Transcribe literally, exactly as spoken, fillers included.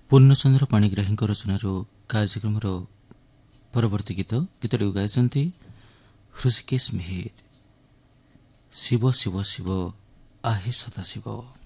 ପୂର୍ଣ୍ଣଚନ୍ଦ୍ର ପାଣିଗ୍ରାହୀଙ୍କ ରଚନାରୁ କାର୍ଯ୍ୟକ୍ରମର ପରବର୍ତ୍ତୀ ଗୀତ ଗୀତଟିକୁ ଗାଇଛନ୍ତି ହୃଷିକେଶ ମିହିର। ଶିବ ଶିବ ଶିବ ଆହି ସଦାଶିବ।